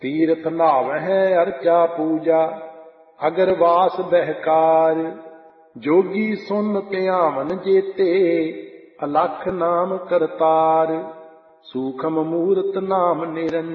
ਤੀਰਥ ਨਾਵਹਿ ਅਰਚਾ ਪੂਜਾ, ਅਗਰਵਾਸ ਬਹਿਕਾਰ। ਜੋਗੀ ਸੁਨ ਧਿਆਵਨ ਜੇਤੇ, ਅਲਖ ਨਾਮ ਕਰਤਾਰ। ਸੂਖਮ ਮੂਰਤ ਨਾਮ ਨਿਰੰਜਨ,